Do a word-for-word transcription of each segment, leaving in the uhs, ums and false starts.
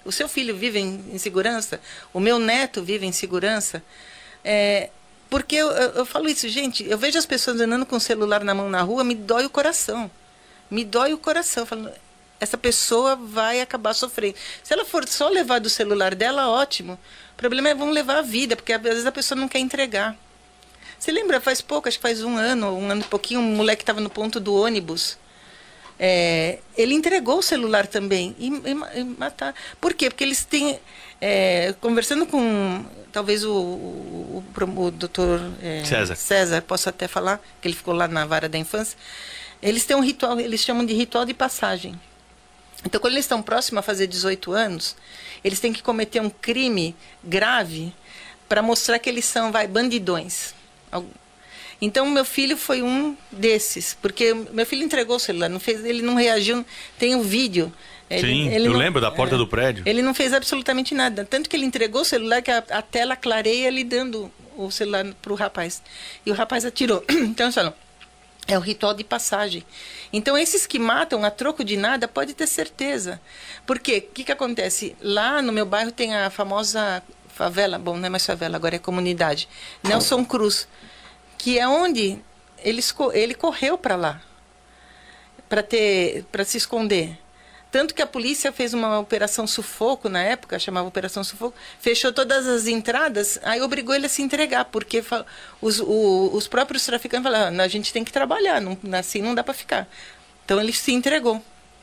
O seu filho vive em, em segurança? O meu neto vive em segurança? É, porque eu, eu, eu falo isso, gente, eu vejo as pessoas andando com o celular na mão na rua, me dói o coração. Me dói o coração. Eu falo, essa pessoa vai acabar sofrendo. Se ela for só levar do celular dela, ótimo. O problema é vão levar a vida, porque às vezes a pessoa não quer entregar. Você lembra, faz pouco, acho que faz um ano, um ano e pouquinho, um moleque estava no ponto do ônibus. É, ele entregou o celular também e, e, e matar. Por quê? Porque eles têm... É, conversando com talvez o, o, o, o doutor é, César. César, posso até falar, que ele ficou lá na vara da infância, eles têm um ritual, eles chamam de ritual de passagem. Então, quando eles estão próximos a fazer dezoito anos, eles têm que cometer um crime grave para mostrar que eles são, vai, bandidões. Então, meu filho foi um desses, porque meu filho entregou o celular, não fez, ele não reagiu, tem um vídeo. Ele, Sim, ele eu não, lembro da porta é, do prédio. Ele não fez absolutamente nada, tanto que ele entregou o celular, que a, a tela clareia ele dando o celular para o rapaz. E o rapaz atirou. Então, eles falam, é o ritual de passagem. Então, esses que matam a troco de nada, pode ter certeza. Porque, o que, que acontece? Lá no meu bairro tem a famosa favela, bom, não é mais favela, agora é comunidade, Nelson Cruz, que é onde eles, ele correu para lá, para ter, para se esconder. Tanto que a polícia fez uma operação sufoco na época, chamava Operação Sufoco, fechou todas as entradas, aí obrigou ele a se entregar, porque os, o, os próprios traficantes falaram, a gente tem que trabalhar, não, assim não dá para ficar. Então ele se entregou.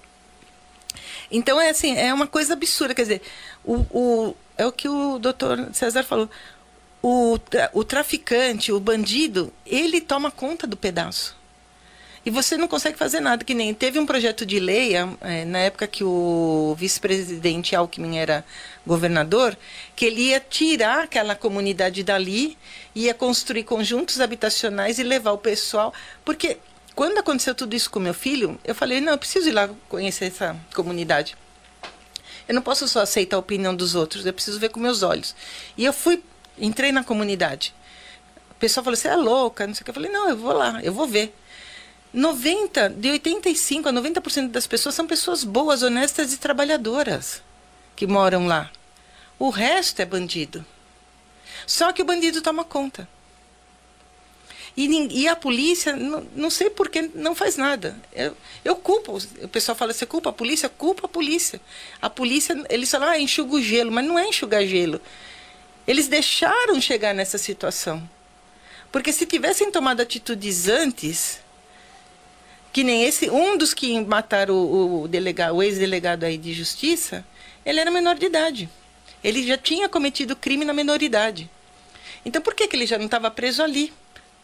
Então é assim, é uma coisa absurda, quer dizer, o, o, é o que o doutor César falou, o, o traficante, o bandido, ele toma conta do pedaço. E você não consegue fazer nada, que nem teve um projeto de lei, é, na época que o vice-presidente Alckmin era governador, que ele ia tirar aquela comunidade dali, ia construir conjuntos habitacionais e levar o pessoal, porque quando aconteceu tudo isso com meu filho, eu falei, não, eu preciso ir lá conhecer essa comunidade. Eu não posso só aceitar a opinião dos outros, eu preciso ver com meus olhos. E eu fui, entrei na comunidade. O pessoal falou, você é louca, não sei o que. Eu falei, não, eu vou lá, eu vou ver. noventa, de oitenta e cinco a noventa por cento das pessoas são pessoas boas, honestas e trabalhadoras que moram lá. O resto é bandido. Só que o bandido toma conta. E, e a polícia, não, não sei por que não faz nada. Eu, eu culpo, o pessoal fala, você culpa a polícia? Culpa a polícia. A polícia, eles falam, ah, enxuga o gelo, mas não é enxugar gelo. Eles deixaram chegar nessa situação. Porque se tivessem tomado atitudes antes... Que nem esse, um dos que mataram o, o, delegado, o ex-delegado aí de justiça, ele era menor de idade. Ele já tinha cometido crime na menoridade. Então, por que, que ele já não estava preso ali?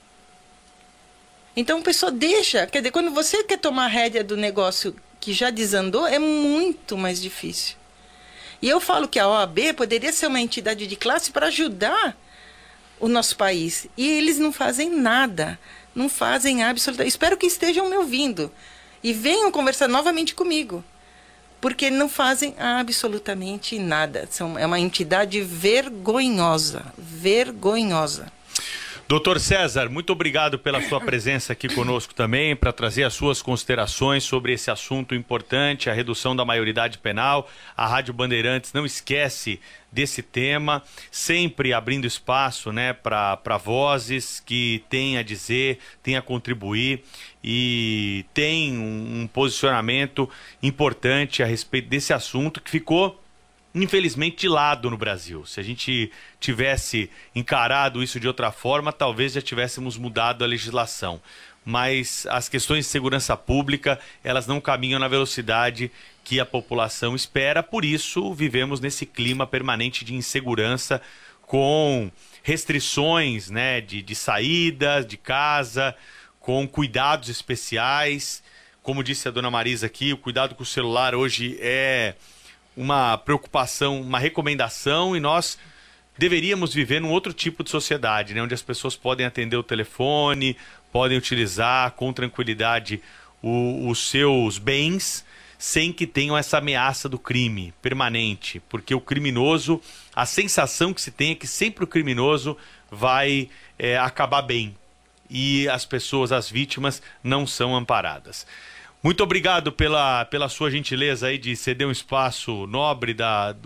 Então, a pessoa deixa... Quer dizer, quando você quer tomar a rédea do negócio que já desandou, é muito mais difícil. E eu falo que a O A B poderia ser uma entidade de classe para ajudar o nosso país. E eles não fazem nada. Não fazem absolutamente... Espero que estejam me ouvindo. E venham conversar novamente comigo. Porque não fazem absolutamente nada. São, é uma entidade vergonhosa. Vergonhosa. Doutor César, muito obrigado pela sua presença aqui conosco também, para trazer as suas considerações sobre esse assunto importante, a redução da maioridade penal. A Rádio Bandeirantes não esquece desse tema, sempre abrindo espaço, né, para vozes que têm a dizer, têm a contribuir e tem um, um posicionamento importante a respeito desse assunto que ficou, infelizmente, de lado no Brasil. Se a gente tivesse encarado isso de outra forma, talvez já tivéssemos mudado a legislação. Mas as questões de segurança pública, elas não caminham na velocidade que a população espera. Por isso, vivemos nesse clima permanente de insegurança, com restrições, né, de, de saídas de casa, com cuidados especiais. Como disse a dona Marisa aqui, o cuidado com o celular hoje é uma preocupação, uma recomendação, e nós deveríamos viver num outro tipo de sociedade, né, onde as pessoas podem atender o telefone, podem utilizar com tranquilidade o, os seus bens, sem que tenham essa ameaça do crime permanente, porque o criminoso, a sensação que se tem é que sempre o criminoso vai é, acabar bem, e as pessoas, as vítimas, não são amparadas. Muito obrigado pela, pela sua gentileza aí de ceder um espaço nobre da,